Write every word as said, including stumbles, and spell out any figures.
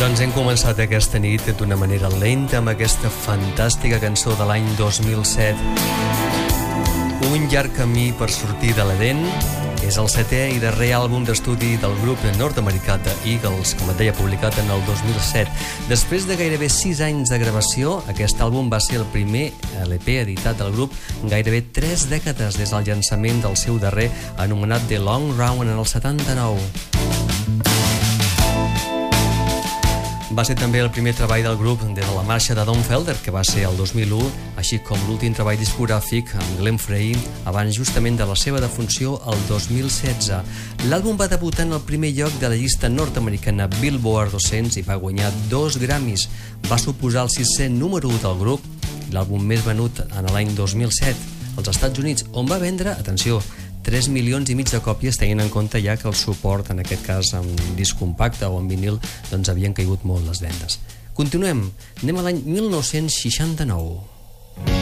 Doncs hem començat aquesta nit d'una manera lenta amb aquesta fantàstica cançó de l'any dos mil set. Un llarg camí per sortir de l'Eden és el setè i darrer àlbum d'estudi del grup nord-americà de Eagles, com et deia, publicat en el dos mil set. Després de gairebé sis anys de gravació, aquest àlbum va ser el primer L P editat del grup en gairebé tres dècades des del llançament del seu darrer, anomenat The Long Round en el setanta-nou. Va ser també el primer treball del grup des de la marxa de Don Felder, que va ser el dos mil u, així com l'últim treball discogràfic amb Glenn Frey, abans justament de la seva defunció el dos mil setze. L'àlbum va debutar en el primer lloc de la llista nord-americana Billboard dos-cents i va guanyar dos Grammys. Va suposar el sisè número u del grup, l'àlbum més venut en l'any dos mil set als Estats Units, on va vendre, atenció, tres milions i mig de còpies, tenint en compte ja que el suport, en aquest cas amb disc compacte o en vinil, doncs havien caigut molt les vendes. Continuem, anem a l'any mil nou-cents seixanta-nou.